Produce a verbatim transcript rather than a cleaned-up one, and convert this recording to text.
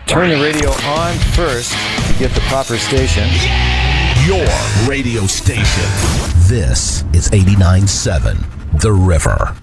Turn the radio on first to get the proper station. Your radio station. This is eighty-nine point seven The River.